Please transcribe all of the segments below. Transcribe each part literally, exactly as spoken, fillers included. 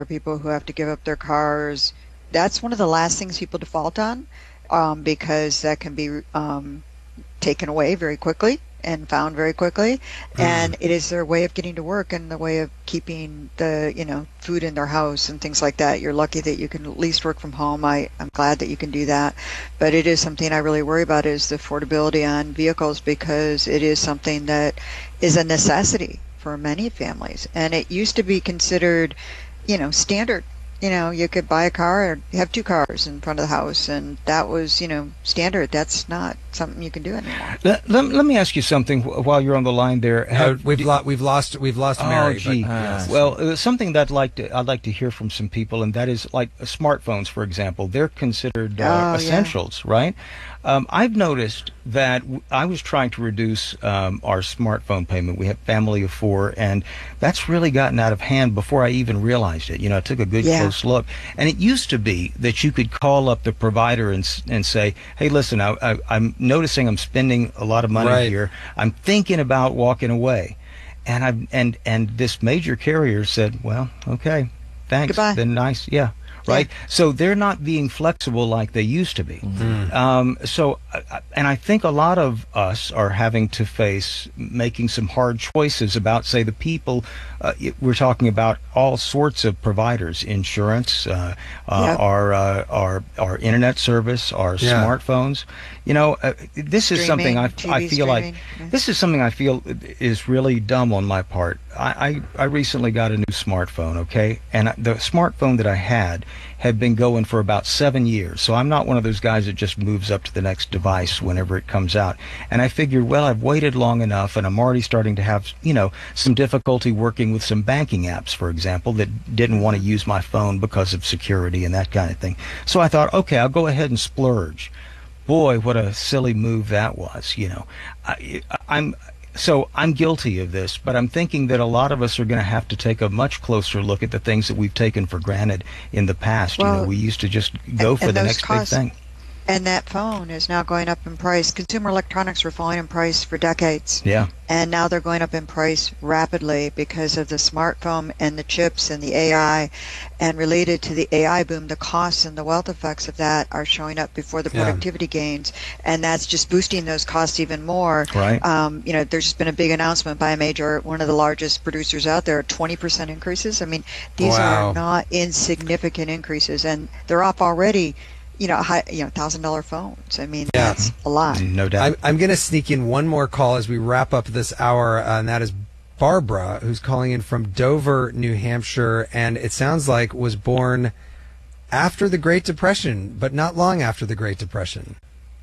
people who have to give up their cars. That's one of the last things people default on, um, because that can be um, taken away very quickly and found very quickly, and it is their way of getting to work and the way of keeping the you know food in their house and things like that. You're lucky that you can at least work from home. I, I'm glad that you can do that, but it is something I really worry about, is the affordability on vehicles, because it is something that is a necessity for many families, and it used to be considered you know standard. You know, you could buy a car or have two cars in front of the house, and that was, you know, standard. That's not something you can do anymore. Let, let, let me ask you something while you're on the line there. Have, uh, we've, lo- we've lost we've lost oh, Mary. Gee. But, uh, yes. Well, uh, something that I'd like to I'd like to hear from some people, and that is like uh, smartphones, for example. They're considered uh, Oh, essentials, yeah. right? Um, I've noticed that w- I was trying to reduce um, our smartphone payment. We have a family of four, and that's really gotten out of hand before I even realized it. You know, I took a good Yeah. close look. And it used to be that you could call up the provider and s- and say, hey, listen, I, I, I'm noticing I'm spending a lot of money Right. here. I'm thinking about walking away. And I and and this major carrier said, well, okay, thanks. Goodbye. Been nice. Yeah. Right. Yeah. So they're not being flexible like they used to be. Mm. Um, so, uh, and I think a lot of us are having to face making some hard choices about, say, the people. Uh, we're talking about all sorts of providers: insurance, uh, uh, Yeah. our, uh, our our internet service, our Yeah. smartphones. You know, uh, this is something I, Streaming, I T V feel like streaming, yeah. this is something I feel is really dumb on my part. I, I, I recently got a new smartphone, okay? And I- the smartphone that I had had been going for about seven years. So I'm not one of those guys that just moves up to the next device whenever it comes out. And I figured, well, I've waited long enough, and I'm already starting to have, you know, some difficulty working with some banking apps, for example, that didn't want to use my phone because of security and that kind of thing. So I thought, okay, I'll go ahead and splurge. Boy, what a silly move that was, you know. I, I'm so I'm guilty of this, but I'm thinking that a lot of us are going to have to take a much closer look at the things that we've taken for granted in the past. Well, you know, we used to just go and- for and the those next costs- big thing. And that phone is now going up in price. Consumer electronics were falling in price for decades. Yeah. And now they're going up in price rapidly because of the smartphone and the chips and the A I. And related to the A I boom, the costs and the wealth effects of that are showing up before the Yeah. productivity gains. And that's just boosting those costs even more. Right. Um, you know, there's just been a big announcement by a major, one of the largest producers out there, twenty percent increases. I mean, these Wow. are not insignificant increases. And they're up already. You know, high, you know, thousand dollar phones. I mean, Yeah. that's a lot. No doubt. I'm, I'm going to sneak in one more call as we wrap up this hour, uh, and that is Barbara, who's calling in from Dover, New Hampshire, and it sounds like was born after the Great Depression, but not long after the Great Depression.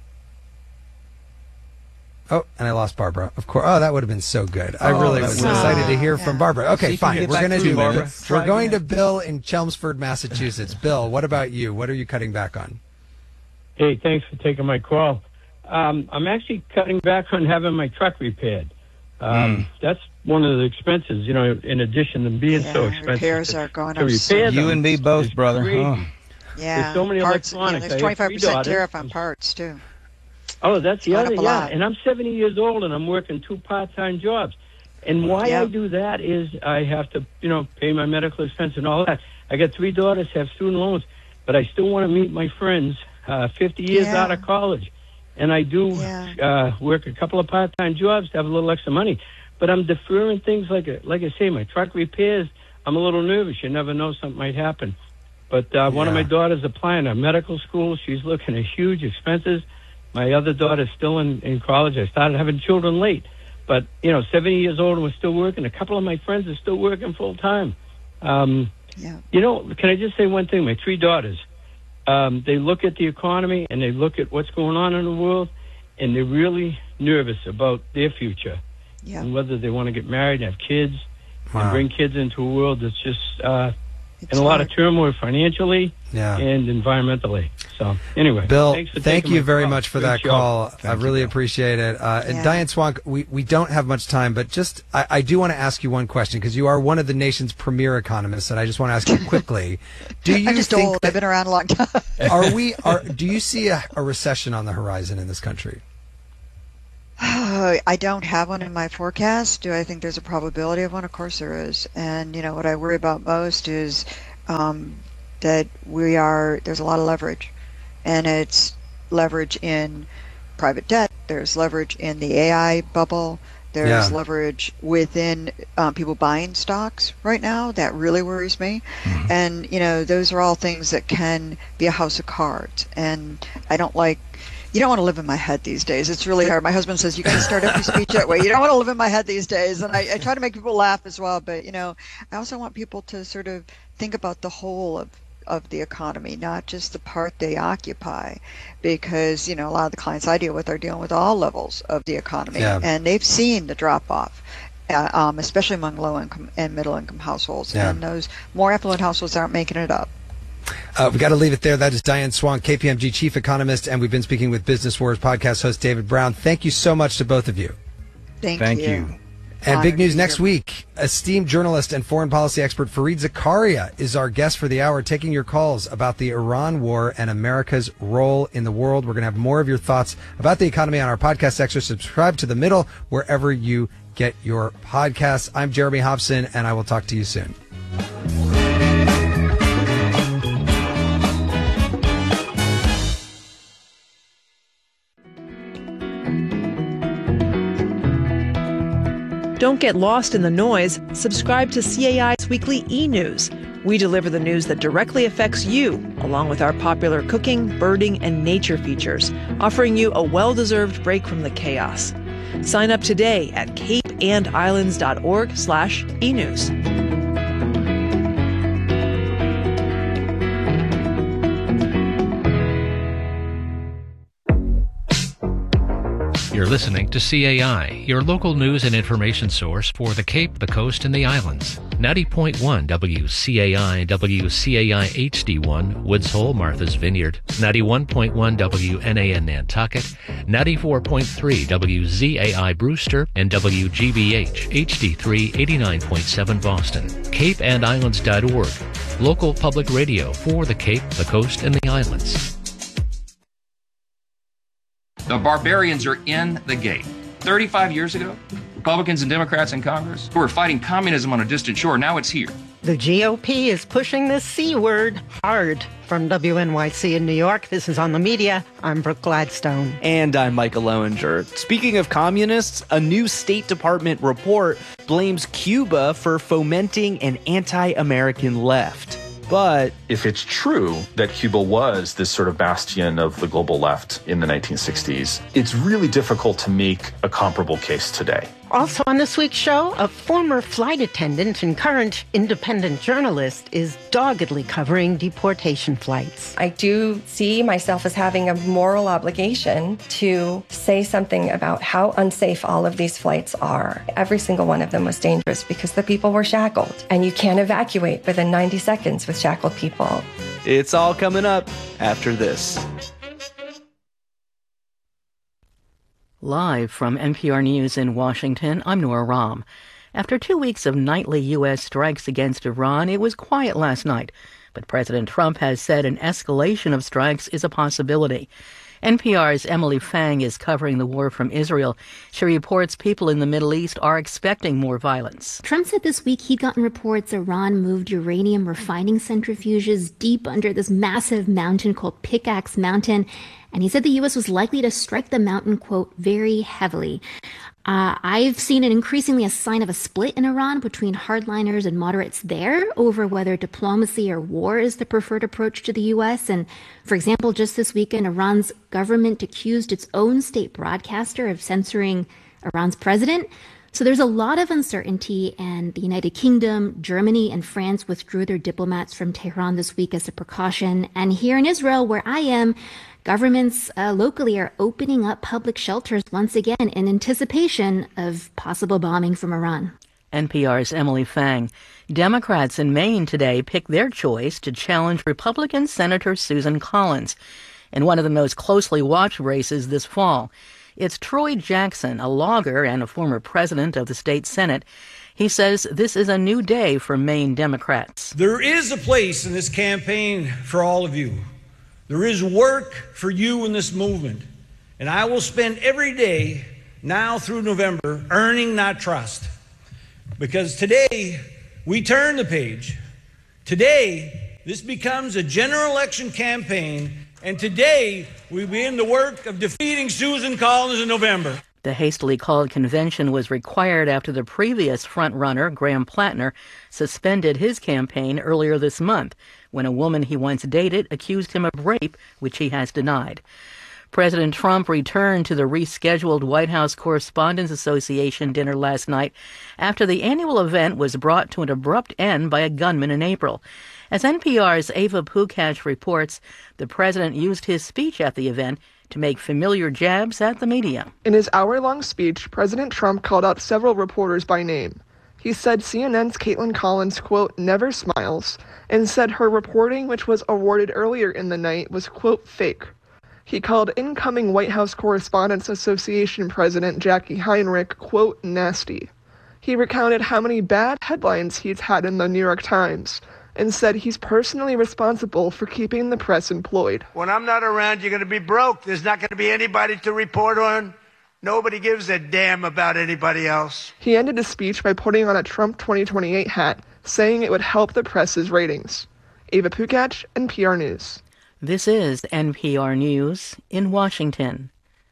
Oh, and I lost Barbara. Of course. Oh, that would have been so good. I Oh, really that was would- excited to hear Yeah. from Barbara. See Okay, if you fine. can get We're back going to through, do Barbara. that. Try We're going again. to Bill in Chelmsford, Massachusetts. Bill, what about you? What are you cutting back on? Hey, thanks for taking my call. Um, I'm actually cutting back on having my truck repaired. Um, That's one of the expenses, you know, in addition to being Yeah, so expensive. repairs are going to up so repair You them and me both, is brother. crazy. Oh. Yeah. There's so many parts, you know, electronics. I there's have twenty-five three percent daughters. tariff on parts, too. Oh, that's the It's gone other, up a yeah. lot. And I'm seventy years old, and I'm working two part-time jobs. And why Yeah. I do that is I have to, you know, pay my medical expense and all that. I got three daughters, have student loans, but I still want to meet my friends uh, fifty years Yeah. out of college. And I do Yeah. uh, work a couple of part-time jobs to have a little extra money. But I'm deferring things like, a, like I say, my truck repairs. I'm a little nervous. You never know, something might happen. But uh, one of Yeah. my daughters applying to medical school. She's looking at huge expenses. My other daughter's still in, in college. I started having children late. But, you know, seventy years old and we're still working. A couple of my friends are still working full time. Um, Yeah. you know, can I just say one thing? My three daughters, um, they look at the economy and they look at what's going on in the world, and they're really nervous about their future Yeah. and whether they want to get married and have kids Wow. and bring kids into a world that's just uh, It's in a lot hard. of turmoil financially Yeah. and environmentally. So, anyway. Bill, thanks for thank taking you my very call. much for Great that show. call. I Thank you, really Bill. appreciate it. Uh, And Yeah. Diane Swank, we, we don't have much time, but just I, I do want to ask you one question because you are one of the nation's premier economists, and I just want to ask you quickly: Do you I'm just think old. I've that, been around a long time. are we are do you see a, a recession on the horizon in this country? I don't have one in my forecast. Do I think there's a probability of one? Of course there is. And, you know, what I worry about most is um, that we are, there's a lot of leverage, and it's leverage in private debt, there's leverage in the A I bubble, there's Yeah. leverage within um, people buying stocks right now. That really worries me. Mhm. And, you know, those are all things that can be a house of cards. And I don't like, you don't want to live in my head these days. It's really hard. My husband says, you got to start every speech that way. You don't want to live in my head these days. And I, I try to make people laugh as well. But, you know, I also want people to sort of think about the whole of of the economy, not just the part they occupy, because, you know, a lot of the clients I deal with are dealing with all levels of the economy, Yeah. and they've seen the drop off, uh, um, especially among low income and middle income households, Yeah. and those more affluent households aren't making it up. Uh, we got to leave it there. That is Diane Swank, K P M G chief economist, and we've been speaking with Business Wars podcast host David Brown. Thank you so much to both of you. Thank, Thank you. you. And big Honored news to be next here. week. Esteemed journalist and foreign policy expert Fareed Zakaria is our guest for the hour, taking your calls about the Iran war and America's role in the world. We're going to have more of your thoughts about the economy on our podcast section. Subscribe to The Middle wherever you get your podcasts. I'm Jeremy Hobson, and I will talk to you soon. Don't get lost in the noise. Subscribe to C A I's weekly e-news. We deliver the news that directly affects you, along with our popular cooking, birding, and nature features, offering you a well-deserved break from the chaos. Sign up today at cape and islands dot org slash e-news. You're listening to C A I, your local news and information source for the Cape, the Coast, and the Islands. ninety point one W C A I, W C A I H D one, Woods Hole, Martha's Vineyard. ninety-one point one W N A N Nantucket. ninety-four point three W Z A I Brewster, and W G B H H D three eighty-nine point seven Boston. cape and islands dot org, local public radio for the Cape, the Coast, and the Islands. The barbarians are in the gate. thirty-five years ago, Republicans and Democrats in Congress who were fighting communism on a distant shore, now it's here. The G O P is pushing the C word hard. From W N Y C in New York, this is On the Media. I'm Brooke Gladstone. And I'm Michael Lowinger. Speaking of communists, a new State Department report blames Cuba for fomenting an anti-American left. But if it's true that Cuba was this sort of bastion of the global left in the nineteen sixties, it's really difficult to make a comparable case today. Also on this week's show, a former flight attendant and current independent journalist is doggedly covering deportation flights. I do see myself as having a moral obligation to say something about how unsafe all of these flights are. Every single one of them was dangerous because the people were shackled, and you can't evacuate within ninety seconds with shackled people. it's all coming up after this. Live from N P R News in Washington, I'm Nora Rahm. After two weeks of nightly U S strikes against Iran, it was quiet last night. But President Trump has said an escalation of strikes is a possibility. N P R's Emily Fang is covering the war from Israel. She reports people in the Middle East are expecting more violence. Trump said this week he'd gotten reports Iran moved uranium refining centrifuges deep under this massive mountain called Pickaxe Mountain. And he said the U S was likely to strike the mountain, quote, very heavily. Uh, I've seen it increasingly a sign of a split in Iran between hardliners and moderates there over whether diplomacy or war is the preferred approach to the U S. And for example, just this weekend, Iran's government accused its own state broadcaster of censoring Iran's president. So there's a lot of uncertainty, and the United Kingdom, Germany, and France withdrew their diplomats from Tehran this week as a precaution. And here in Israel, where I am, governments uh, locally are opening up public shelters once again in anticipation of possible bombing from Iran. N P R's Emily Fang. Democrats in Maine today picked their choice to challenge Republican Senator Susan Collins in one of the most closely watched races this fall. It's Troy Jackson, a logger and a former president of the state Senate. He says this is a new day for Maine Democrats. There is a place in this campaign for all of you. There is work for you in this movement. And I will spend every day, now through November, earning that trust. Because today, we turn the page. Today, this becomes a general election campaign, and today we begin the work of defeating Susan Collins in November. The hastily called convention was required after the previous frontrunner, Graham Plattner, suspended his campaign earlier this month when a woman he once dated accused him of rape, which he has denied. President Trump returned to the rescheduled White House Correspondents Association dinner last night after the annual event was brought to an abrupt end by a gunman in April. As N P R's Ava Pukash reports, the president used his speech at the event to make familiar jabs at the media. In his hour-long speech, President Trump called out several reporters by name. He said C N N's Caitlin Collins, quote, never smiles, and said her reporting, which was awarded earlier in the night, was, quote, fake. He called incoming White House Correspondents Association President Jackie Heinrich, quote, nasty. He recounted how many bad headlines he's had in the New York Times and said he's personally responsible for keeping the press employed. When I'm not around, you're going to be broke. There's not going to be anybody to report on. Nobody gives a damn about anybody else. He ended his speech by putting on a Trump twenty twenty-eight hat, saying it would help the press's ratings. Ava Pukash, N P R News. This is N P R News in Washington.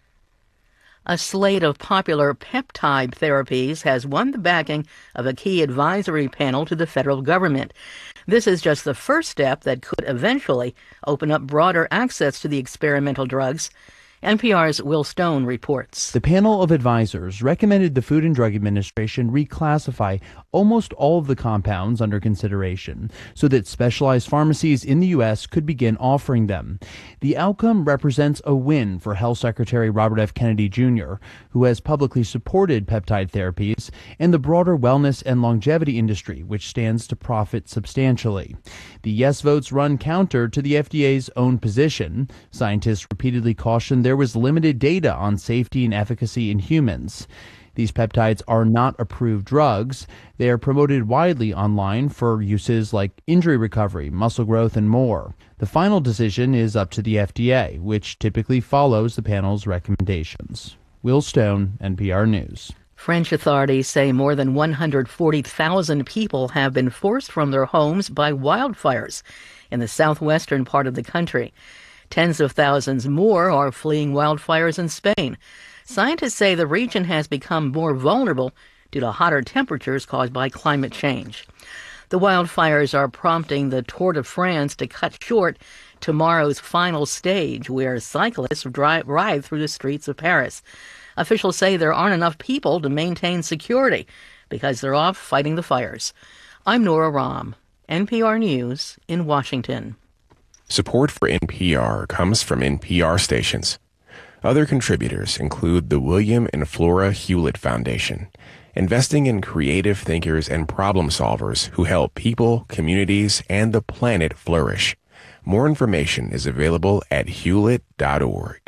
A slate of popular peptide therapies has won the backing of a key advisory panel to the federal government. This is just the first step that could eventually open up broader access to the experimental drugs. N P R's Will Stone reports. The panel of advisors recommended the Food and Drug Administration reclassify almost all of the compounds under consideration so that specialized pharmacies in the U S could begin offering them. The outcome represents a win for Health Secretary Robert F. Kennedy Junior, who has publicly supported peptide therapies, and the broader wellness and longevity industry, which stands to profit substantially. The yes votes run counter to the F D A's own position. Scientists repeatedly cautioned there was limited data on safety and efficacy in humans. These peptides are not approved drugs. They are promoted widely online for uses like injury recovery, muscle growth, and more. The final decision is up to the F D A, which typically follows the panel's recommendations. Will Stone, N P R News. French authorities say more than one hundred forty thousand people have been forced from their homes by wildfires in the southwestern part of the country. Tens of thousands more are fleeing wildfires in Spain. Scientists say the region has become more vulnerable due to hotter temperatures caused by climate change. The wildfires are prompting the Tour de France to cut short tomorrow's final stage, where cyclists drive, ride through the streets of Paris. Officials say there aren't enough people to maintain security because they're off fighting the fires. I'm Nora Rahm, N P R News in Washington. Support for N P R comes from N P R stations. Other contributors include the William and Flora Hewlett Foundation, investing in creative thinkers and problem solvers who help people, communities, and the planet flourish. More information is available at hewlett dot org.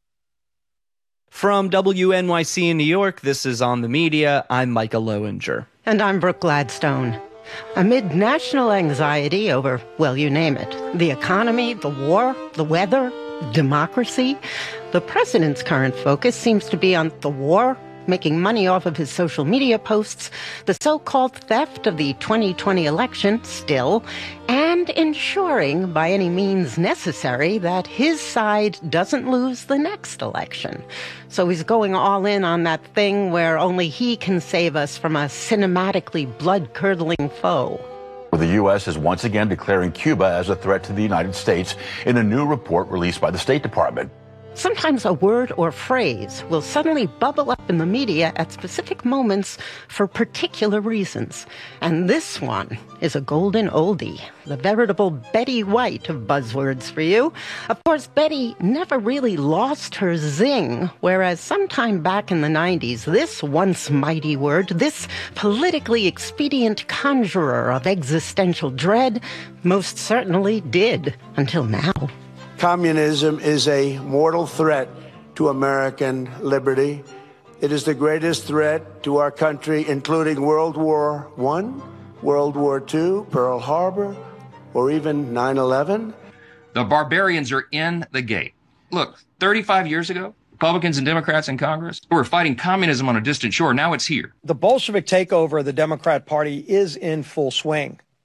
From W N Y C in New York, this is On the Media. I'm Micah Lowinger. And I'm Brooke Gladstone. Amid national anxiety over, well, you name it, the economy, the war, the weather, democracy, the president's current focus seems to be on the war, making money off of his social media posts, the so-called theft of the twenty twenty election still, and ensuring by any means necessary that his side doesn't lose the next election. So he's going all in on that thing where only he can save us from a cinematically blood-curdling foe. The U S is once again declaring Cuba as a threat to the United States in a new report released by the State Department. Sometimes a word or phrase will suddenly bubble up in the media at specific moments for particular reasons. And this one is a golden oldie, the veritable Betty White of buzzwords for you. Of course, Betty never really lost her zing, whereas sometime back in the nineties, this once mighty word, this politically expedient conjurer of existential dread, most certainly did, until now. Communism is a mortal threat to American liberty. It is the greatest threat to our country, including World War One, World War Two, Pearl Harbor, or even nine eleven. The barbarians are in the gate. Look, thirty-five years ago, Republicans and Democrats in Congress were fighting communism on a distant shore. Now it's here. The Bolshevik takeover of the Democrat Party is in full swing.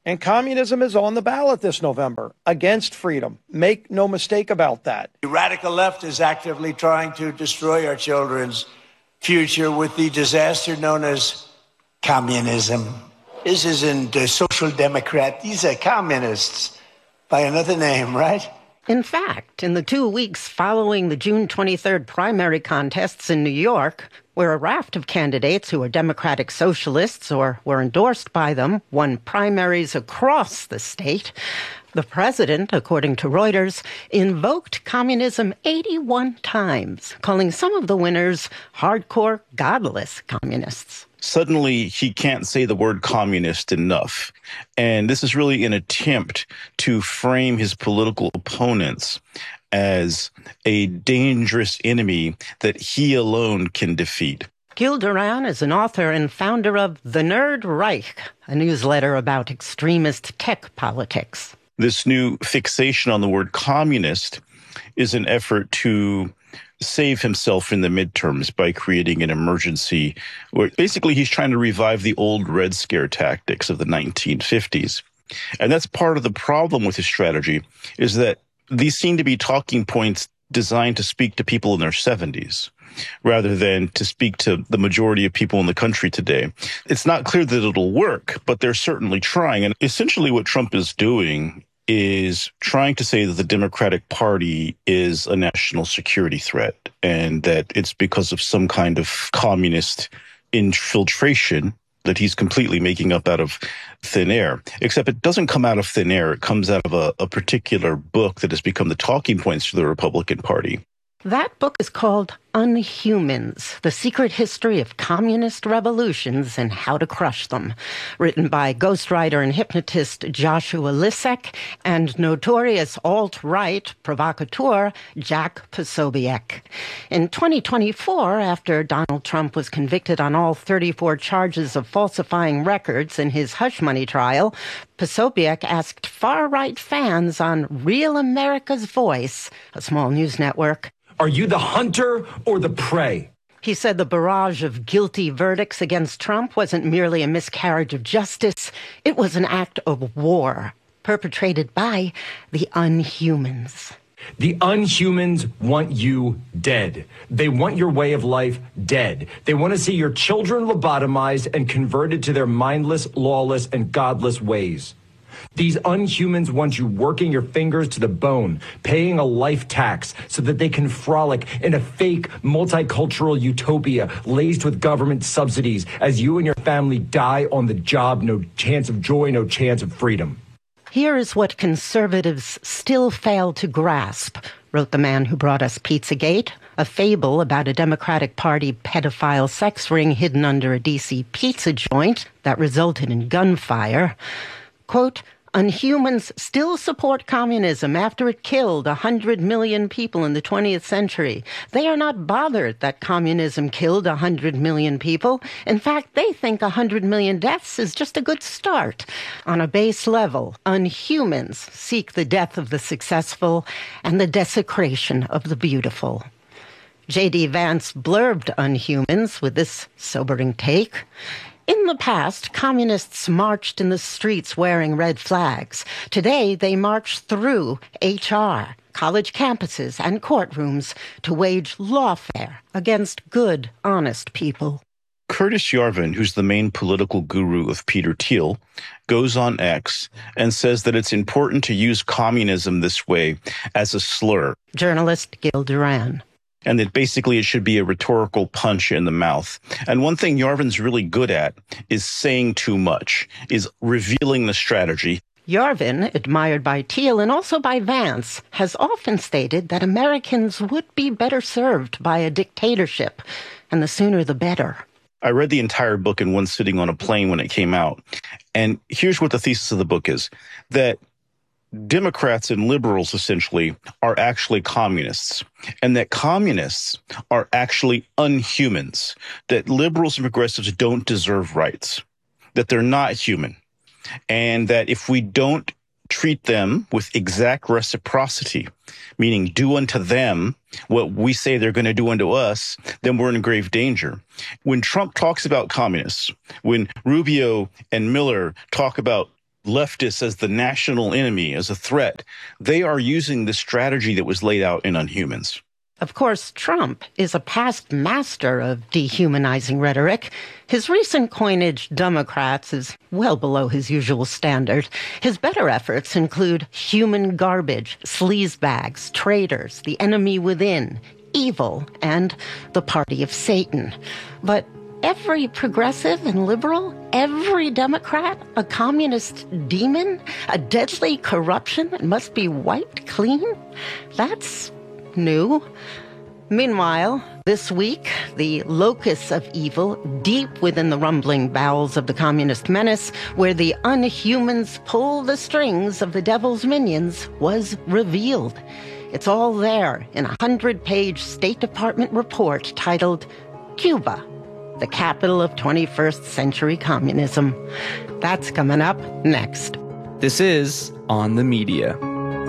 And communism is on the ballot this November against freedom. Make no mistake about that. The radical left is actively trying to destroy our children's future with the disaster known as communism. This isn't a social democrat. These are communists by another name, right? In fact, in the two weeks following the June twenty-third primary contests in New York, where a raft of candidates who are Democratic socialists or were endorsed by them won primaries across the state, the president, according to Reuters, invoked communism eighty-one times, calling some of the winners hardcore, godless communists. Suddenly, he can't say the word communist enough. And this is really an attempt to frame his political opponents as a dangerous enemy that he alone can defeat. Gil Duran is an author and founder of The Nerd Reich, a newsletter about extremist tech politics. This new fixation on the word communist is an effort to save himself in the midterms by creating an emergency where basically he's trying to revive the old Red Scare tactics of the nineteen fifties. And that's part of the problem with his strategy, is that these seem to be talking points designed to speak to people in their seventies rather than to speak to the majority of people in the country today. It's not clear that it'll work, but they're certainly trying. And essentially what Trump is doing is trying to say that the Democratic Party is a national security threat and that it's because of some kind of communist infiltration that he's completely making up out of thin air. Except it doesn't come out of thin air. It comes out of a, a particular book that has become the talking points for the Republican Party. That book is called Unhumans, The Secret History of Communist Revolutions and How to Crush Them, written by ghostwriter and hypnotist Joshua Lisek and notorious alt-right provocateur Jack Posobiec. In twenty twenty-four, after Donald Trump was convicted on all thirty-four charges of falsifying records in his hush money trial, Posobiec asked far-right fans on Real America's Voice, a small news network, "Are you the hunter or the prey?" He said the barrage of guilty verdicts against Trump wasn't merely a miscarriage of justice. It was an act of war perpetrated by the Unhumans. The Unhumans want you dead. They want your way of life dead. They want to see your children lobotomized and converted to their mindless, lawless, and godless ways. These Unhumans want you working your fingers to the bone, paying a life tax so that they can frolic in a fake multicultural utopia laced with government subsidies as you and your family die on the job, no chance of joy, no chance of freedom. Here is what conservatives still fail to grasp, wrote the man who brought us Pizzagate, a fable about a Democratic Party pedophile sex ring hidden under a D C pizza joint that resulted in gunfire. Quote, Unhumans still support communism after it killed a hundred million people in the twentieth century. They are not bothered that communism killed a hundred million people. In fact, they think a hundred million deaths is just a good start. On a base level, Unhumans seek the death of the successful and the desecration of the beautiful. J D Vance blurbed Unhumans with this sobering take. In the past, communists marched in the streets wearing red flags. Today, they march through H R, college campuses, and courtrooms to wage lawfare against good, honest people. Curtis Yarvin, who's the main political guru of Peter Thiel, goes on X and says that it's important to use communism this way as a slur. Journalist Gil Duran. And that basically it should be a rhetorical punch in the mouth. And one thing Yarvin's really good at is saying too much, is revealing the strategy. Yarvin, admired by Thiel and also by Vance, has often stated that Americans would be better served by a dictatorship, and the sooner the better. I read the entire book in one sitting on a plane when it came out. And here's what the thesis of the book is, that Democrats and liberals essentially are actually communists, and that communists are actually unhumans, that liberals and progressives don't deserve rights, that they're not human, and that if we don't treat them with exact reciprocity, meaning do unto them what we say they're going to do unto us, then we're in grave danger. When Trump talks about communists, when Rubio and Miller talk about leftists as the national enemy, as a threat. They are using the strategy that was laid out in Unhumans. Of course, Trump is a past master of dehumanizing rhetoric. His recent coinage, Democrats, is well below his usual standard. His better efforts include human garbage, sleazebags, traitors, the enemy within, evil, and the party of Satan. But every progressive and liberal, every Democrat, a communist demon, a deadly corruption that must be wiped clean? That's new. Meanwhile, this week, the locus of evil, deep within the rumbling bowels of the communist menace, where the Unhumans pull the strings of the devil's minions, was revealed. It's all there in a hundred-page State Department report titled Cuba, the capital of twenty-first century communism. That's coming up next. This is On the Media.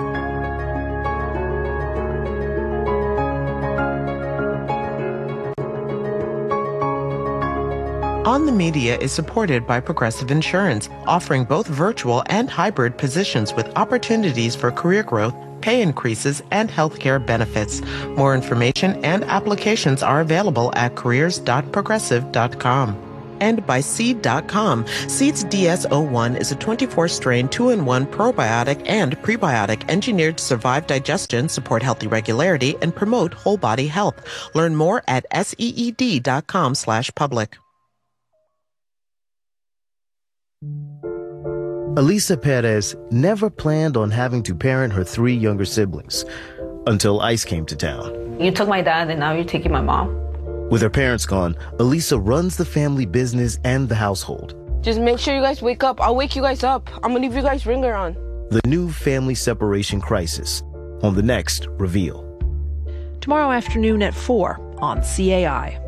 On the Media is supported by Progressive Insurance, offering both virtual and hybrid positions with opportunities for career growth, pay increases, and healthcare benefits. More information and applications are available at careers dot progressive dot com. And by Seed dot com. Seed's D S zero one is a twenty-four strain two in one probiotic and prebiotic engineered to survive digestion, support healthy regularity, and promote whole body health. Learn more at seed dot com slash public. Elisa Perez never planned on having to parent her three younger siblings until ICE came to town. You took my dad and now you're taking my mom. With her parents gone, Elisa runs the family business and the household. Just make sure you guys wake up. I'll wake you guys up. I'm gonna leave you guys' ringer on. The new family separation crisis on the next Reveal. Tomorrow afternoon at four on C A I.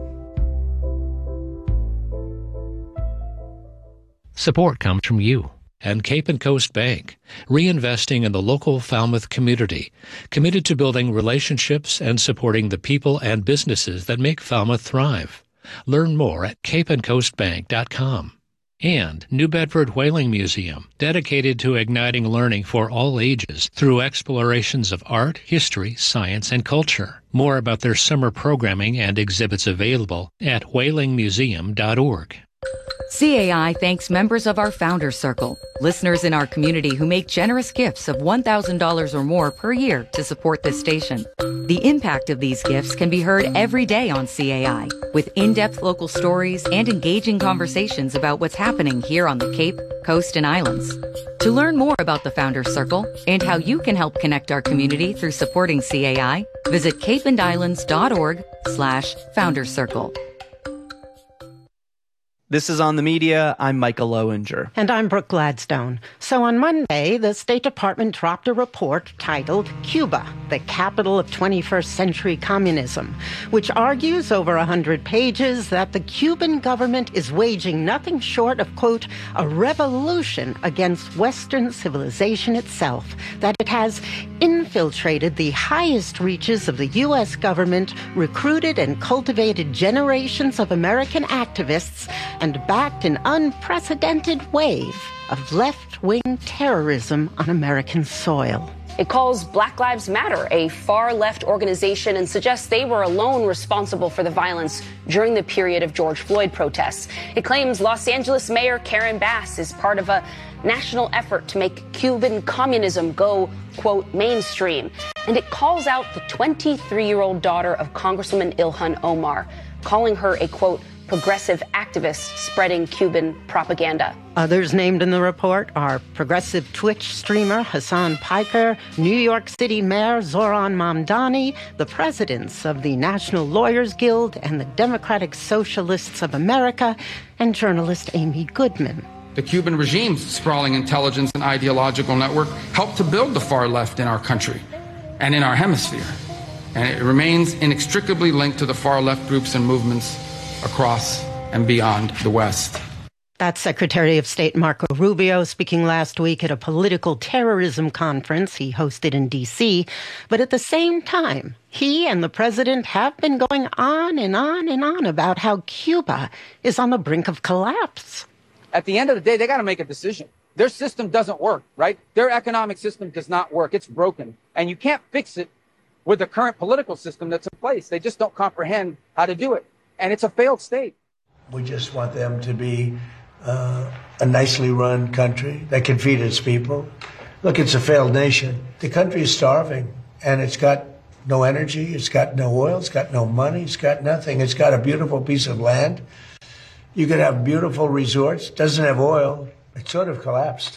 Support comes from you and Cape and Coast Bank, reinvesting in the local Falmouth community, committed to building relationships and supporting the people and businesses that make Falmouth thrive. Learn more at cape and coast bank dot com. And New Bedford Whaling Museum, dedicated to igniting learning for all ages through explorations of art, history, science, and culture. More about their summer programming and exhibits available at whaling museum dot org. C A I thanks members of our Founders Circle, listeners in our community who make generous gifts of one thousand dollars or more per year to support this station. The impact of these gifts can be heard every day on C A I, with in-depth local stories and engaging conversations about what's happening here on the Cape, Coast, and Islands. To learn more about the Founders Circle and how you can help connect our community through supporting C A I, visit cape and islands dot org slash Founders Circle. This is On the Media. I'm Michael Lowinger. And I'm Brooke Gladstone. So on Monday, the State Department dropped a report titled Cuba, the capital of twenty-first century communism, which argues over one hundred pages that the Cuban government is waging nothing short of, quote, a revolution against Western civilization itself, that it has infiltrated the highest reaches of the U S government, recruited and cultivated generations of American activists, and backed an unprecedented wave of left-wing terrorism on American soil. It calls Black Lives Matter a far-left organization and suggests they were alone responsible for the violence during the period of George Floyd protests. It claims Los Angeles Mayor Karen Bass is part of a national effort to make Cuban communism go, quote, mainstream. And it calls out the twenty-three-year-old daughter of Congresswoman Ilhan Omar, calling her a, quote, progressive activist spreading Cuban propaganda. Others named in the report are progressive Twitch streamer Hassan Piker, New York City Mayor Zoran Mamdani, the presidents of the National Lawyers Guild and the Democratic Socialists of America, and journalist Amy Goodman. The Cuban regime's sprawling intelligence and ideological network helped to build the far left in our country and in our hemisphere. And it remains inextricably linked to the far left groups and movements across and beyond the West. That's Secretary of State Marco Rubio speaking last week at a political terrorism conference he hosted in D C. But at the same time, he and the president have been going on and on and on about how Cuba is on the brink of collapse. At the end of the day, they got to make a decision. Their system doesn't work, right? Their economic system does not work. It's broken. And you can't fix it with the current political system that's in place. They just don't comprehend how to do it. And it's a failed state. We just want them to be uh, a nicely run country that can feed its people. Look, it's a failed nation. The country is starving, and it's got no energy, it's got no oil, it's got no money, it's got nothing. It's got a beautiful piece of land. You could have beautiful resorts, doesn't have oil. It sort of collapsed.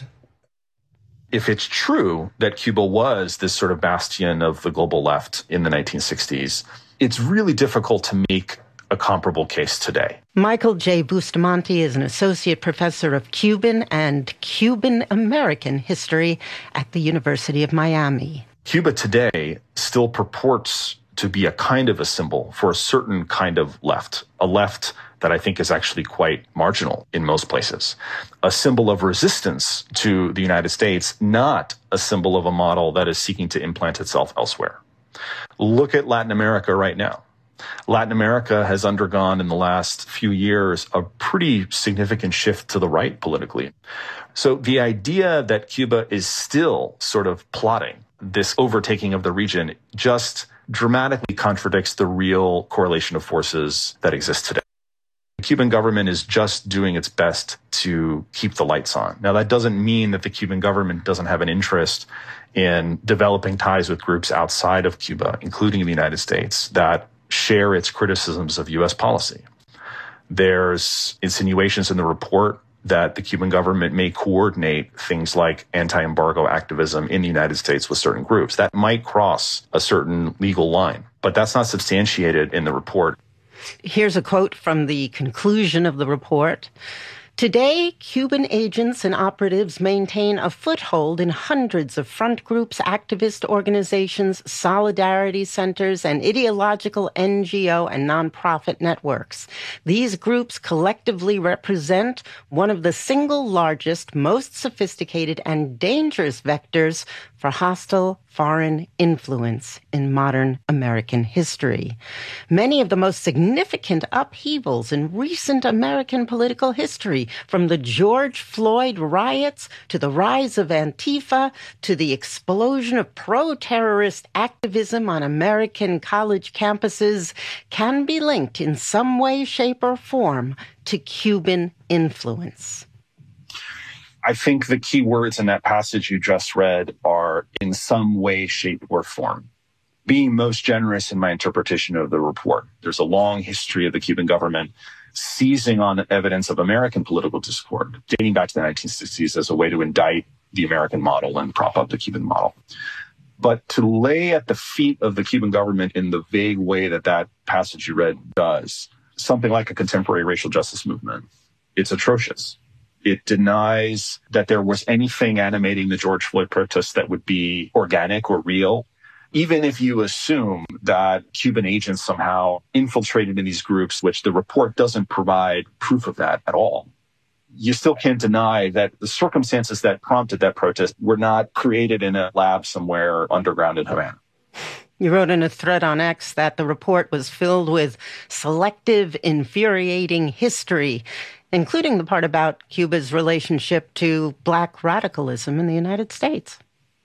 If it's true that Cuba was this sort of bastion of the global left in the nineteen sixties, it's really difficult to make a comparable case today. Michael J. Bustamante is an associate professor of Cuban and Cuban American history at the University of Miami. Cuba today still purports to be a kind of a symbol for a certain kind of left, a left that I think is actually quite marginal in most places, a symbol of resistance to the United States, not a symbol of a model that is seeking to implant itself elsewhere. Look at Latin America right now. Latin America has undergone in the last few years a pretty significant shift to the right politically. So the idea that Cuba is still sort of plotting this overtaking of the region just dramatically contradicts the real correlation of forces that exist today. The Cuban government is just doing its best to keep the lights on. Now, that doesn't mean that the Cuban government doesn't have an interest in developing ties with groups outside of Cuba, including the United States, that share its criticisms of U S policy. There's insinuations in the report that the Cuban government may coordinate things like anti-embargo activism in the United States with certain groups. That might cross a certain legal line, but that's not substantiated in the report. Here's a quote from the conclusion of the report. Today, Cuban agents and operatives maintain a foothold in hundreds of front groups, activist organizations, solidarity centers, and ideological N G O and nonprofit networks. These groups collectively represent one of the single largest, most sophisticated, and dangerous vectors for hostile foreign influence in modern American history. Many of the most significant upheavals in recent American political history, from the George Floyd riots to the rise of Antifa to the explosion of pro-terrorist activism on American college campuses, can be linked in some way, shape, or form to Cuban influence. I think the key words in that passage you just read are in some way, shape, or form. Being most generous in my interpretation of the report, there's a long history of the Cuban government seizing on evidence of American political discord, dating back to the nineteen sixties as a way to indict the American model and prop up the Cuban model. But to lay at the feet of the Cuban government in the vague way that that passage you read does, something like a contemporary racial justice movement, it's atrocious. It denies that there was anything animating the George Floyd protests that would be organic or real. Even if you assume that Cuban agents somehow infiltrated in these groups, which the report doesn't provide proof of that at all, you still can't deny that the circumstances that prompted that protest were not created in a lab somewhere underground in Havana. You wrote in a thread on X that the report was filled with selective, infuriating history, including the part about Cuba's relationship to black radicalism in the United States.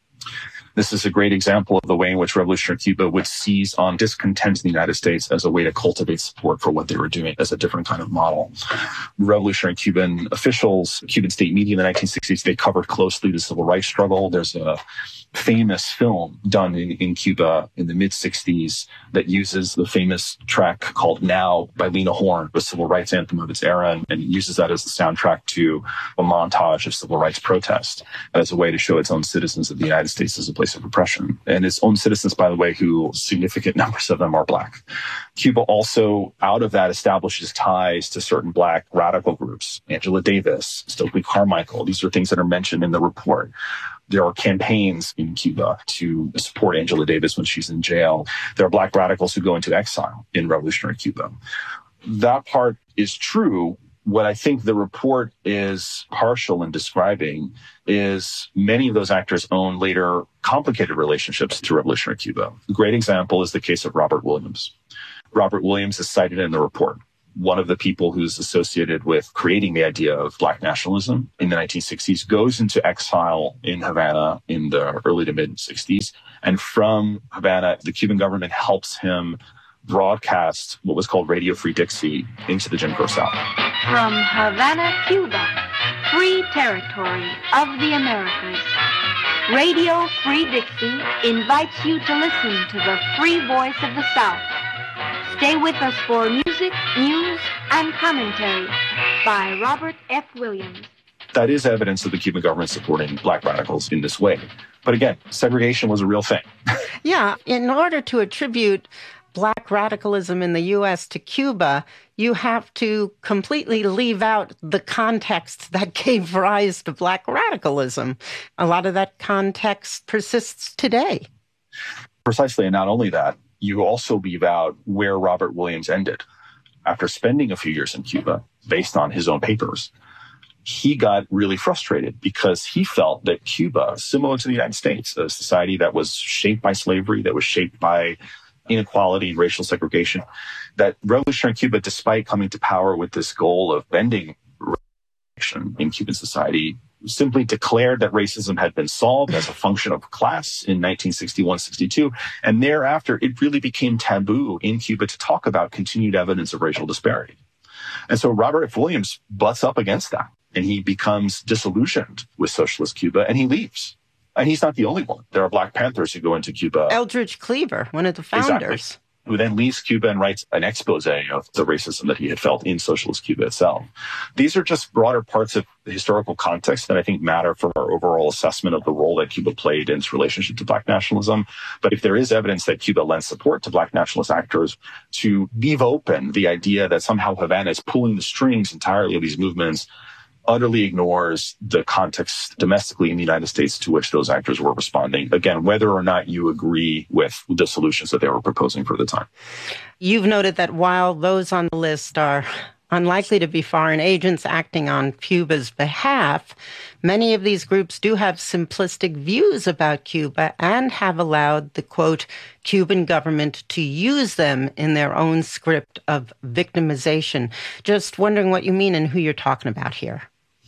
This is a great example of the way in which Revolutionary Cuba would seize on discontent in the United States as a way to cultivate support for what they were doing as a different kind of model. Revolutionary Cuban officials, Cuban state media in the nineteen sixties, they covered closely the civil rights struggle. There's a famous film done in, in Cuba in the mid-sixties that uses the famous track called Now by Lena Horne, the civil rights anthem of its era, and, and uses that as the soundtrack to a montage of civil rights protest as a way to show its own citizens that the United States is a place of oppression. And its own citizens, by the way, who significant numbers of them are black. Cuba also, out of that, establishes ties to certain black radical groups. Angela Davis, Stokely Carmichael, these are things that are mentioned in the report. There are campaigns in Cuba to support Angela Davis when she's in jail. There are black radicals who go into exile in revolutionary Cuba. That part is true. What I think the report is partial in describing is many of those actors own later complicated relationships to revolutionary Cuba. A great example is the case of Robert Williams. Robert Williams is cited in the report. one of the people who's associated with creating the idea of Black nationalism in the nineteen sixties, goes into exile in Havana in the early to mid sixties. And from Havana, the Cuban government helps him broadcast what was called Radio Free Dixie into the Jim Crow South. From Havana, Cuba, free territory of the Americas, Radio Free Dixie invites you to listen to the free voice of the South. Stay with us for music, news, and commentary by Robert F. Williams. That is evidence of the Cuban government supporting Black radicals in this way. But again, segregation was a real thing. Yeah, in order to attribute Black radicalism in the U S to Cuba, you have to completely leave out the context that gave rise to Black radicalism. A lot of that context persists today. Precisely, and not only that, you also leave out where Robert Williams ended. After spending a few years in Cuba, based on his own papers, he got really frustrated because he felt that Cuba, similar to the United States, a society that was shaped by slavery, that was shaped by inequality and racial segregation, that revolutionary Cuba, despite coming to power with this goal of bending racialization in Cuban society, simply declared that racism had been solved as a function of class in nineteen sixty-one sixty-two. And thereafter, it really became taboo in Cuba to talk about continued evidence of racial disparity. And so Robert F. Williams butts up against that, and he becomes disillusioned with socialist Cuba, and he leaves. And he's not the only one. There are Black Panthers who go into Cuba. Eldridge Cleaver, one of the founders. Exactly. Who then leaves Cuba and writes an expose of the racism that he had felt in socialist Cuba itself. These are just broader parts of the historical context that I think matter for our overall assessment of the role that Cuba played in its relationship to Black nationalism. But if there is evidence that Cuba lends support to Black nationalist actors, to leave open the idea that somehow Havana is pulling the strings entirely of these movements utterly ignores the context domestically in the United States to which those actors were responding. Again, whether or not you agree with the solutions that they were proposing for the time. You've noted that while those on the list are unlikely to be foreign agents acting on Cuba's behalf, many of these groups do have simplistic views about Cuba and have allowed the, quote, Cuban government to use them in their own script of victimization. Just wondering what you mean and who you're talking about here.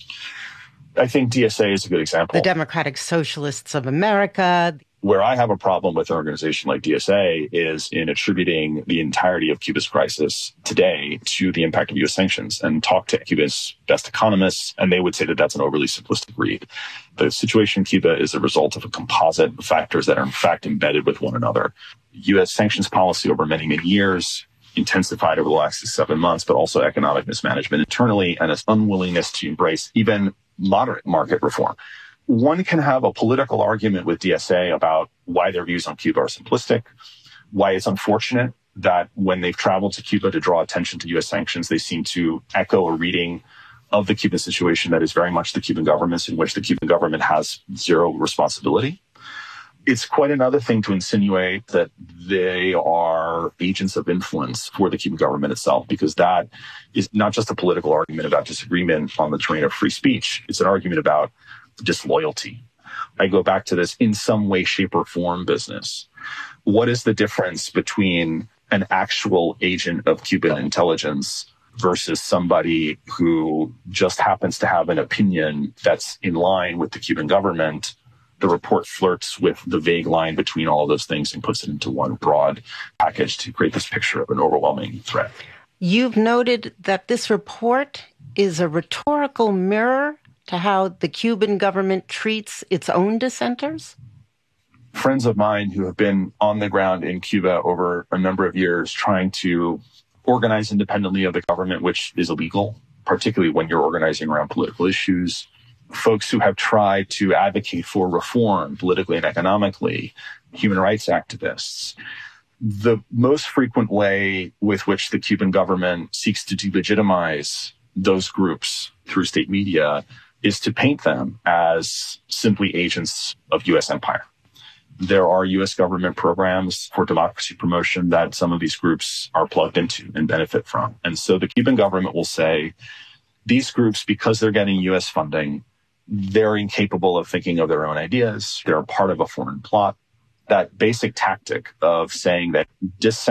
I think D S A is a good example. The Democratic Socialists of America. Where I have a problem with an organization like D S A is in attributing the entirety of Cuba's crisis today to the impact of U S sanctions, and talk to Cuba's best economists, and they would say that that's an overly simplistic read. The situation in Cuba is a result of a composite of factors that are in fact embedded with one another. U S sanctions policy over many, many years, intensified over the last six, seven months, but also economic mismanagement internally and its unwillingness to embrace even moderate market reform. One can have a political argument with D S A about why their views on Cuba are simplistic, why it's unfortunate that when they've traveled to Cuba to draw attention to U S sanctions, they seem to echo a reading of the Cuban situation that is very much the Cuban government's, in which the Cuban government has zero responsibility. It's quite another thing to insinuate that they are agents of influence for the Cuban government itself, because that is not just a political argument about disagreement on the terrain of free speech. It's an argument about disloyalty. I go back to this in some way, shape, or form business. What is the difference between an actual agent of Cuban intelligence versus somebody who just happens to have an opinion that's in line with the Cuban government? The report flirts with the vague line between all of those things and puts it into one broad package to create this picture of an overwhelming threat. You've noted that this report is a rhetorical mirror to how the Cuban government treats its own dissenters? Friends of mine who have been on the ground in Cuba over a number of years trying to organize independently of the government, which is illegal, particularly when you're organizing around political issues. Folks who have tried to advocate for reform politically and economically, human rights activists. The most frequent way with which the Cuban government seeks to delegitimize those groups through state media is to paint them as simply agents of U S empire. There are U S government programs for democracy promotion that some of these groups are plugged into and benefit from. And so the Cuban government will say, these groups, because they're getting U S funding, they're incapable of thinking of their own ideas. They're part of a foreign plot. That basic tactic of saying that dissent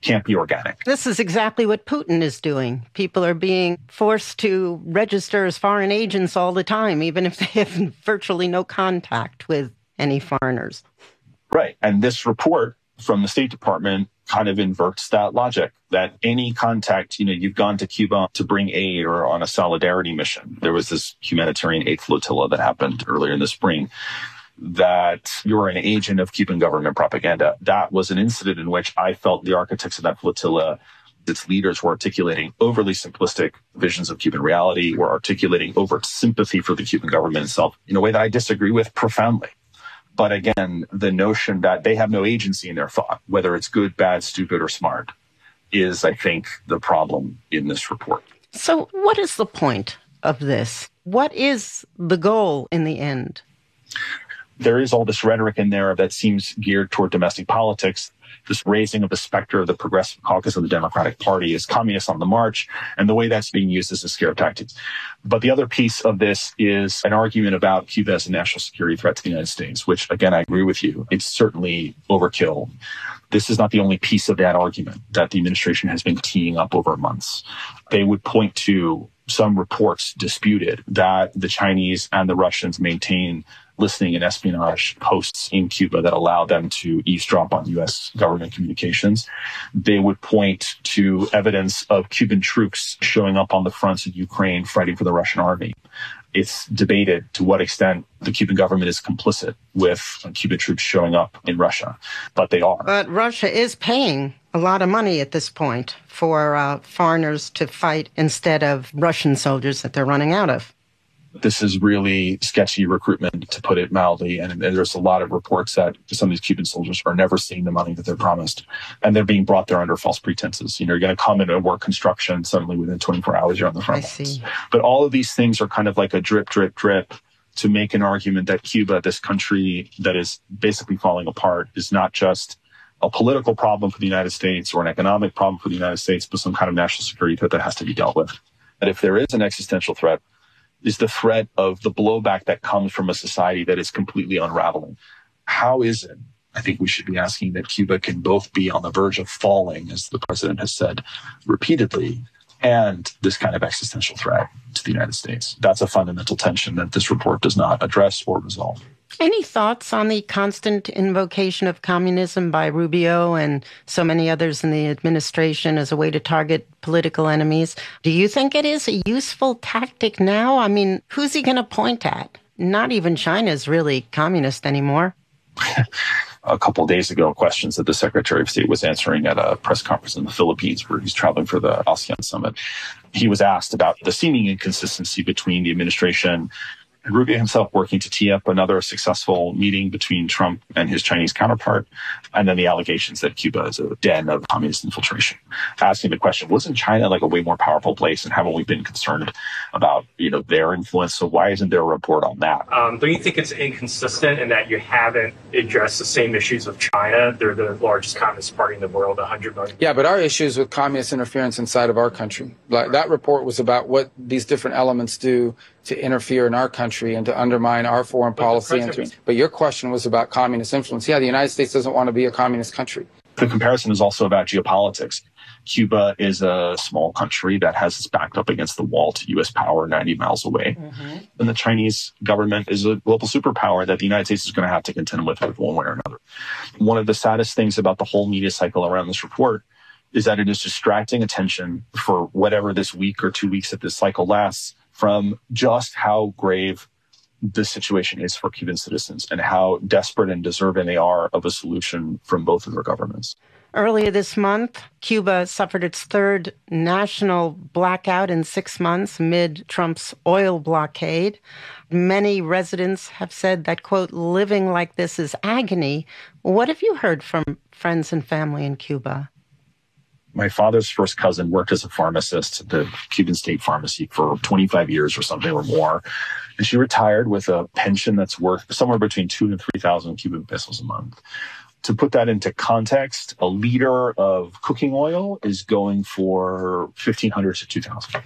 can't be organic. This is exactly what Putin is doing. People are being forced to register as foreign agents all the time, even if they have virtually no contact with any foreigners. Right. And this report from the State Department kind of inverts that logic, that any contact, you know, you've gone to Cuba to bring aid or on a solidarity mission. There was this humanitarian aid flotilla that happened earlier in the spring, that you're an agent of Cuban government propaganda. That was an incident in which I felt the architects of that flotilla, its leaders, were articulating overly simplistic visions of Cuban reality, were articulating overt sympathy for the Cuban government itself in a way that I disagree with profoundly. But again, the notion that they have no agency in their thought, whether it's good, bad, stupid, or smart, is, I think, the problem in this report. So what is the point of this? What is the goal in the end? There is all this rhetoric in there that seems geared toward domestic politics, this raising of the specter of the progressive caucus of the Democratic Party as communists on the march, and the way that's being used as a scare tactic. But the other piece of this is an argument about Cuba as a national security threat to the United States, which, again, I agree with you. It's certainly overkill. This is not the only piece of that argument that the administration has been teeing up over months. They would point to some reports disputed that the Chinese and the Russians maintain listening and espionage posts in Cuba that allow them to eavesdrop on U S government communications. They would point to evidence of Cuban troops showing up on the fronts in Ukraine fighting for the Russian army. It's debated to what extent the Cuban government is complicit with Cuban troops showing up in Russia, but they are. But Russia is paying a lot of money at this point for uh, foreigners to fight instead of Russian soldiers that they're running out of. This is really sketchy recruitment, to put it mildly. And there's a lot of reports that some of these Cuban soldiers are never seeing the money that they're promised. And they're being brought there under false pretenses. You know, you're going to come in and work construction. Suddenly within twenty-four hours, you're on the front lines. But all of these things are kind of like a drip, drip, drip to make an argument that Cuba, this country that is basically falling apart, is not just a political problem for the United States or an economic problem for the United States, but some kind of national security threat that has to be dealt with. And if there is an existential threat, is the threat of the blowback that comes from a society that is completely unraveling. How is it, I think we should be asking, that Cuba can both be on the verge of falling, as the president has said repeatedly, and this kind of existential threat to the United States? That's a fundamental tension that this report does not address or resolve. Any thoughts on the constant invocation of communism by Rubio and so many others in the administration as a way to target political enemies? Do you think it is a useful tactic now? I mean, who's he going to point at? Not even China is really communist anymore. A couple of days ago, questions that the Secretary of State was answering at a press conference in the Philippines where he's traveling for the ASEAN summit. He was asked about the seeming inconsistency between the administration and Rubio himself working to tee up another successful meeting between Trump and his Chinese counterpart, and then the allegations that Cuba is a den of communist infiltration. Asking the question, wasn't China like a way more powerful place, and haven't we been concerned about, you know, their influence? So why isn't there a report on that? Um, don't you think it's inconsistent in that you haven't addressed the same issues of China? They're the largest communist party in the world, one hundred million. Yeah, but our issues with communist interference inside of our country. Like, that report was about what these different elements do to interfere in our country and to undermine our foreign policy. And to, but your question was about communist influence. Yeah, the United States doesn't want to be a communist country. The comparison is also about geopolitics. Cuba is a small country that has its back up against the wall to U S power ninety miles away. Mm-hmm. And the Chinese government is a global superpower that the United States is going to have to contend with one way or another. One of the saddest things about the whole media cycle around this report is that it is distracting attention for whatever this week or two weeks that this cycle lasts from just how grave the situation is for Cuban citizens and how desperate and deserving they are of a solution from both of their governments. Earlier this month, Cuba suffered its third national blackout in six months amid Trump's oil blockade. Many residents have said that, quote, living like this is agony. What have you heard from friends and family in Cuba? My father's first cousin worked as a pharmacist at the Cuban State Pharmacy for twenty-five years or something or more. And she retired with a pension that's worth somewhere between two and three thousand Cuban pesos a month. To put that into context, a liter of cooking oil is going for fifteen hundred to two thousand.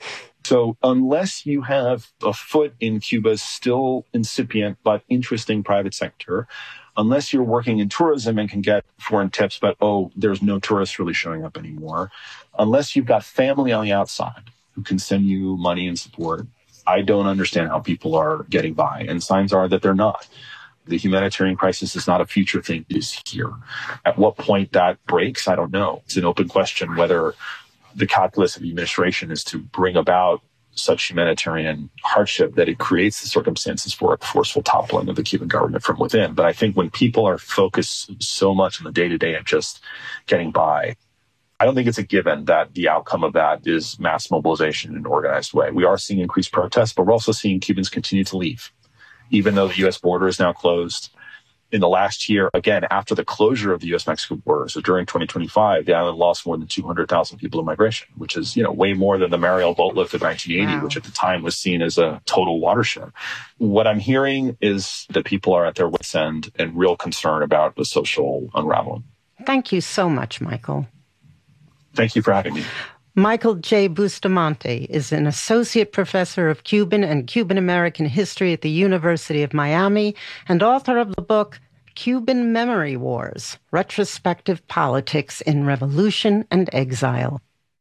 So unless you have a foot in Cuba's still incipient but interesting private sector, unless you're working in tourism and can get foreign tips, but, oh, there's no tourists really showing up anymore, unless you've got family on the outside who can send you money and support, I don't understand how people are getting by. And signs are that they're not. The humanitarian crisis is not a future thing, it is here. At what point that breaks, I don't know. It's an open question whether the calculus of the administration is to bring about such humanitarian hardship that it creates the circumstances for a forceful toppling of the Cuban government from within. But I think when people are focused so much on the day-to-day of just getting by, I don't think it's a given that the outcome of that is mass mobilization in an organized way. We are seeing increased protests, but we're also seeing Cubans continue to leave, even though the U S border is now closed. In the last year, again, after the closure of the U S Mexico border, so during twenty twenty-five, the island lost more than two hundred thousand people in migration, which is, you know, way more than the Mariel boat lift of nineteen eighty, wow. which at the time was seen as a total watershed. What I'm hearing is that people are at their wits' end and real concern about the social unraveling. Thank you so much, Michael. Thank you for having me. Michael J. Bustamante is an associate professor of Cuban and Cuban American history at the University of Miami and author of the book Cuban Memory Wars, Retrospective Politics in Revolution and Exile.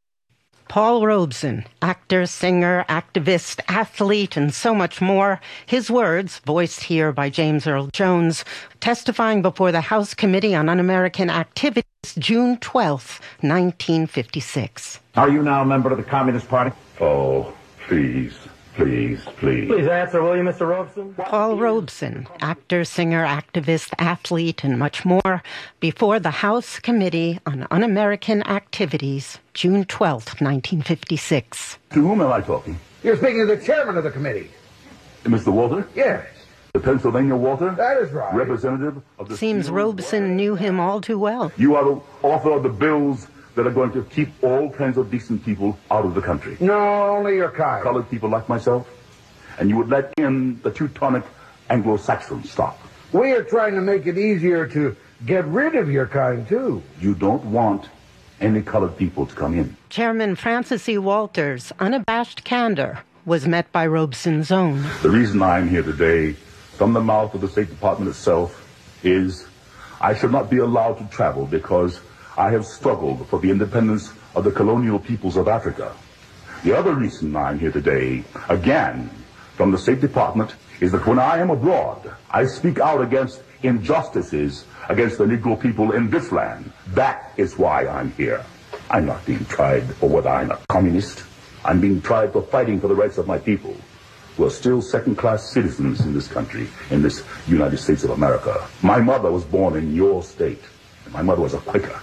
Paul Robeson, actor, singer, activist, athlete, and so much more. His words, voiced here by James Earl Jones, testifying before the House Committee on Un-American Activities June twelfth, nineteen fifty-six. Are you now a member of the Communist Party? Oh, please, please, please. Please answer, will you, Mister Robeson? Paul Robeson, actor, singer, activist, athlete, and much more, before the House Committee on Un-American Activities, June twelfth, nineteen fifty-six. To whom am I talking? You're speaking to the chairman of the committee. Mister Walter? Yes. The Pennsylvania Walter? That is right. Representative of the... Seems Robeson knew him all too well. You are the author of the bills that are going to keep all kinds of decent people out of the country. No, only your kind. Colored people like myself. And you would let in the Teutonic Anglo-Saxon stock. We are trying to make it easier to get rid of your kind, too. You don't want any colored people to come in. Chairman Francis E. Walters' unabashed candor was met by Robeson's own. The reason I'm here today, from the mouth of the State Department itself, is I should not be allowed to travel because I have struggled for the independence of the colonial peoples of Africa. The other reason I'm here today, again, from the State Department, is that when I am abroad, I speak out against injustices against the Negro people in this land. That is why I'm here. I'm not being tried for whether I'm a communist. I'm being tried for fighting for the rights of my people, who are still second-class citizens in this country, in this United States of America. My mother was born in your state. My mother was a Quaker.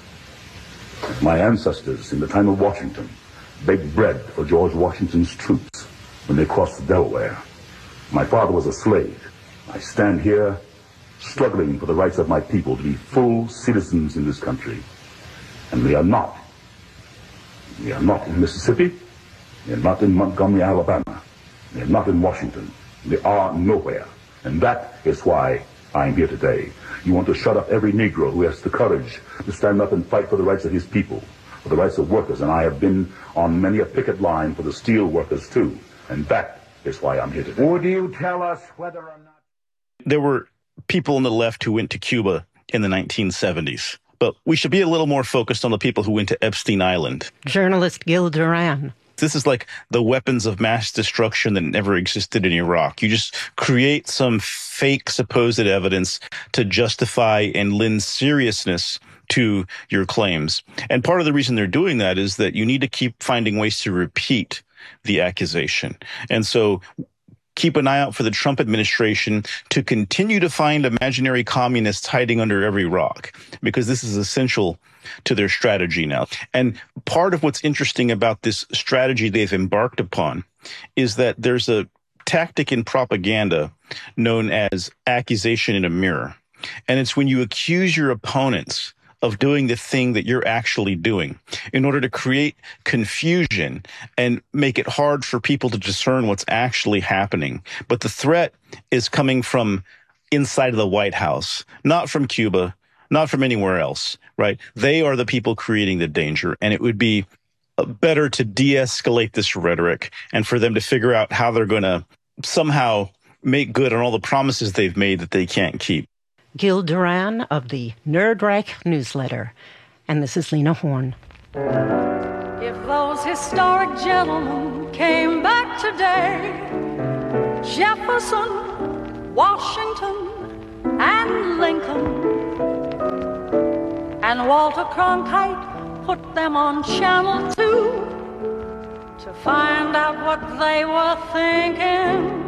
My ancestors, in the time of Washington, baked bread for George Washington's troops when they crossed the Delaware. My father was a slave. I stand here struggling for the rights of my people to be full citizens in this country. And we are not. We are not in Mississippi. We are not in Montgomery, Alabama. We are not in Washington. We are nowhere. And that is why I'm here today. You want to shut up every Negro who has the courage to stand up and fight for the rights of his people, for the rights of workers. And I have been on many a picket line for the steel workers, too. And that is why I'm here today. Would you tell us whether or not... There were people on the left who went to Cuba in the nineteen seventies. But we should be a little more focused on the people who went to Epstein Island. Journalist Gil Duran. This is like the weapons of mass destruction that never existed in Iraq. You just create some fake supposed evidence to justify and lend seriousness to your claims. And part of the reason they're doing that is that you need to keep finding ways to repeat the accusation. And so keep an eye out for the Trump administration to continue to find imaginary communists hiding under every rock, because this is essential to their strategy now. And part of what's interesting about this strategy they've embarked upon is that there's a tactic in propaganda known as accusation in a mirror. And it's when you accuse your opponents of doing the thing that you're actually doing in order to create confusion and make it hard for people to discern what's actually happening. But the threat is coming from inside of the White House, not from Cuba, not from anywhere else, right? They are the people creating the danger, and it would be better to de-escalate this rhetoric and for them to figure out how they're going to somehow make good on all the promises they've made that they can't keep. Gil Duran of the Nerdreich newsletter. And this is Lena Horne. If those historic gentlemen came back today, Jefferson, Washington, and Lincoln, and Walter Cronkite put them on Channel two to find out what they were thinking,